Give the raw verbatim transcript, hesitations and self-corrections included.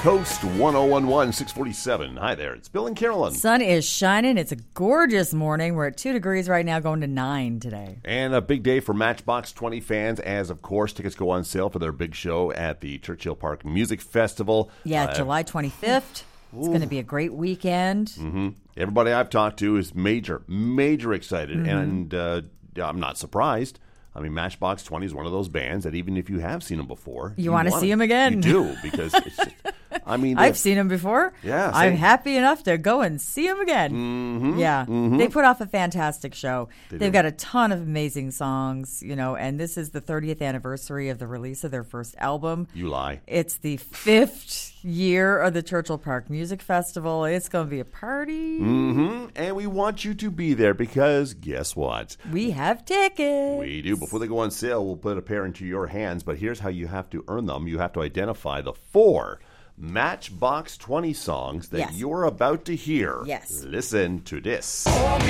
Coast, one oh one one, six forty-seven. Hi there, it's Bill and Carolyn. Sun is shining. It's a gorgeous morning. We're at two degrees right now, going to nine today. And a big day for Matchbox twenty fans, as of course tickets go on sale for their big show at the Churchill Park Music Festival. Yeah, uh, July twenty-fifth. It's going to be a great weekend. Mm-hmm. Everybody I've talked to is major, major excited, mm-hmm. and uh, I'm not surprised. I mean, Matchbox twenty is one of those bands that even if you have seen them before, you, you want to see them again. You do, because it's just, I mean, I've seen them before. Yeah, I'm happy enough to go and see them again. Mm-hmm, yeah, mm-hmm. They put off a fantastic show. They They've do. got a ton of amazing songs, you know, and this is the thirtieth anniversary of the release of their first album. You lie. It's the fifth year of the Churchill Park Music Festival. It's going to be a party. Mm-hmm. And we want you to be there because guess what? We have tickets. We do. Before they go on sale, we'll put a pair into your hands. But here's how you have to earn them. You have to identify the four Matchbox twenty songs that Yes. you're about to hear. Yes. Listen to this.